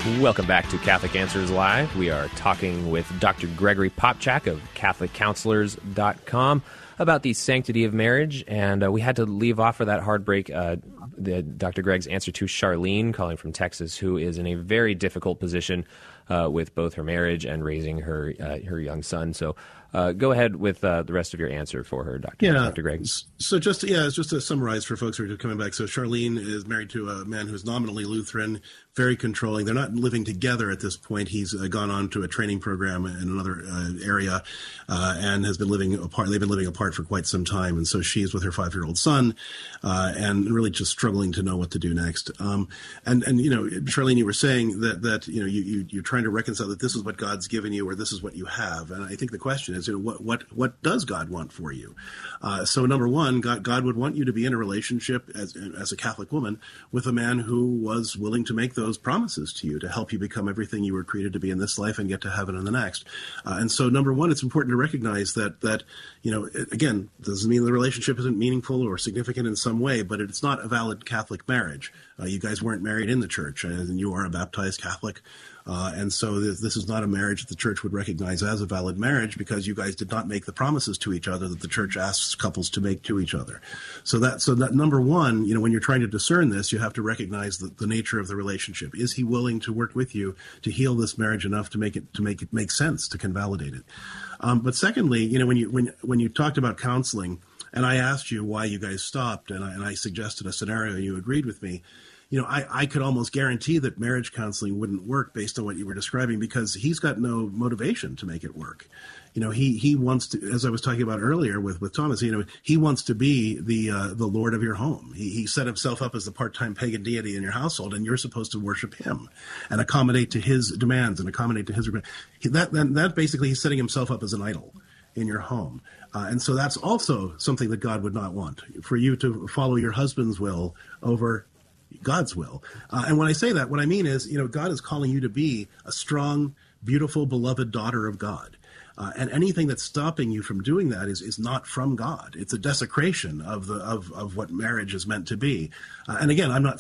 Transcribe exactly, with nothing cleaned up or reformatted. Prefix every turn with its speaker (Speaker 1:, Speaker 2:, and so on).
Speaker 1: Welcome back to Catholic Answers Live. We are talking with Doctor Gregory Popcak of Catholic Counselors dot com about the sanctity of marriage, and uh, we had to leave off for that hard break uh, the, Doctor Greg's answer to Charlene, calling from Texas, who is in a very difficult position uh, with both her marriage and raising her uh, her young son. So uh, go ahead with uh, the rest of your answer for her, Doctor
Speaker 2: Yeah.
Speaker 1: Doctor Greg.
Speaker 2: So just yeah, just to summarize for folks who are just coming back. So Charlene is married to a man who's nominally Lutheran, very controlling. They're not living together at this point. He's uh, gone on to a training program in another uh, area uh, and has been living apart. They've been living apart for quite some time. And so she's with her five-year-old son uh, and really just struggling to know what to do next. Um, and, and, you know, Charlene, you were saying that, that you know, you, you, you're trying to reconcile that this is what God's given you or this is what you have. And I think the question is, you know, what, what, what does God want for you? Uh, so number one, God, God would want you to be in a relationship as, as a Catholic woman with a man who was willing to make those promises to you to help you become everything you were created to be in this life and get to heaven in the next. Uh, and so number one, it's important to recognize that, that, you know, it, again, doesn't mean the relationship isn't meaningful or significant in some way, but it's not a valid Catholic marriage. Uh, you guys weren't married in the church, and you are a baptized Catholic. Uh, and so th- this is not a marriage that the church would recognize as a valid marriage because you guys did not make the promises to each other that the church asks couples to make to each other. So that, so that number one, you know, when you're trying to discern this, you have to recognize the, the nature of the relationship. Is he willing to work with you to heal this marriage enough to make it, to make it make sense, to convalidate it? Um, but secondly, you know, when you, when, when you talked about counseling and I asked you why you guys stopped and I, and I suggested a scenario and you agreed with me, you know, I, I could almost guarantee that marriage counseling wouldn't work based on what you were describing because he's got no motivation to make it work. You know, he, he wants to, as I was talking about earlier with, with Thomas, you know, he wants to be the uh, the Lord of your home. He, he set himself up as the part-time pagan deity in your household, and you're supposed to worship him and accommodate to his demands and accommodate to his he, that, that that basically he's setting himself up as an idol in your home. Uh, and so that's also something that God would not want, for you to follow your husband's will over God's will. Uh, and when I say that, what I mean is, you know, God is calling you to be a strong, beautiful, beloved daughter of God. Uh, and anything that's stopping you from doing that is, is not from God. It's a desecration of the of, of what marriage is meant to be. Uh, and again, I'm not